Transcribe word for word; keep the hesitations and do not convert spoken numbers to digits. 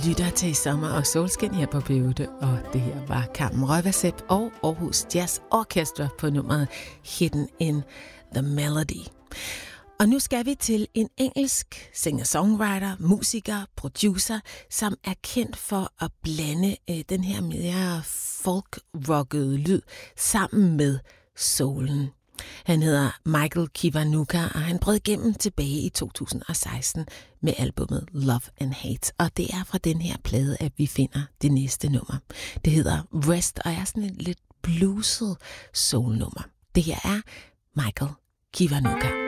lytter til Sommer og Solskin her på P otte, og det her var Carmen Røversepp og Aarhus Jazz Orchestra på nummeret Hidden in the Melody. Og nu skal vi til en engelsk singer-songwriter, musiker, producer, som er kendt for at blande øh, den her mere folk-rockede lyd sammen med soulen. Han hedder Michael Kiwanuka, og han brød igennem tilbage i to tusind og seksten med albumet Love and Hate. Og det er fra den her plade, at vi finder det næste nummer. Det hedder Rest, og er sådan et lidt blueset soul-nummer. Det her er Michael Kiwanuka.